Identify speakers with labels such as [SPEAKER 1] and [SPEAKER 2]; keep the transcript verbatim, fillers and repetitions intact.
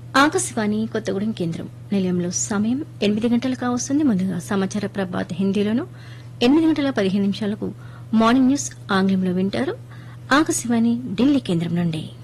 [SPEAKER 1] ఆకాశవాణి కొత్తగూడెం కేంద్రం నిలయంలో సమయం ఎనిమిది గంటలు కావస్తుంది. ముందుగా సమాచార ప్రభాత్ హిందీలోను, ఎనిమిది గంటల పదిహేను నిమిషాలకు మార్నింగ్ న్యూస్ ఆంగ్లంలో వింటారు. ఆకాశవాణి ఢిల్లీ కేంద్రం నుండి